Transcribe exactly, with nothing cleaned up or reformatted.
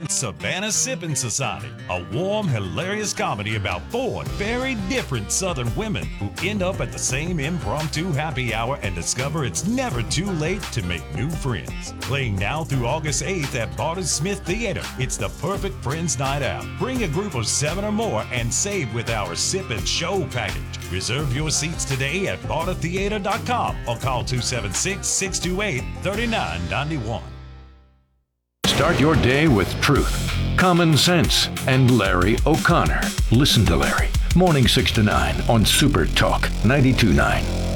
Savannah Sippin' Society, a warm, hilarious comedy about four very different Southern women who end up at the same impromptu happy hour and discover it's never too late to make new friends. Playing now through August eighth at Barter Smith Theater, it's the perfect friends night out. Bring a group of seven or more and save with our Sip and Show package. Reserve your seats today at barter theater dot com or call two seven six, six two eight, three nine nine one. Start your day with truth, common sense, and Larry O'Connor. Listen to Larry, morning six to nine on Super Talk ninety-two point nine.